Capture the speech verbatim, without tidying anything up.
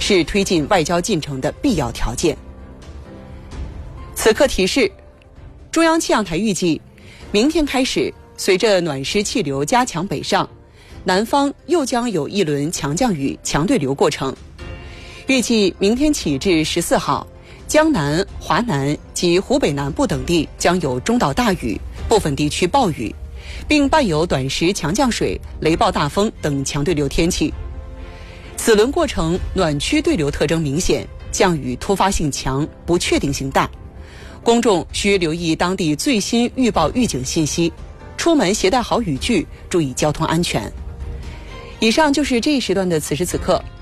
是推进外交进程的必要条件。此刻提示：中央气象台预计，明天开始，随着暖湿气流加强北上，南方又将有一轮强降雨、强对流过程。预计明天起至十四号，江南、华南及湖北南部等地将有中到大雨，部分地区暴雨，并伴有短时强降水、雷暴大风等强对流天气。此轮过程暖区对流特征明显，降雨突发性强，不确定性大。公众需留意当地最新预报预警信息，出门携带好雨具，注意交通安全。以上就是这一时段的此时此刻。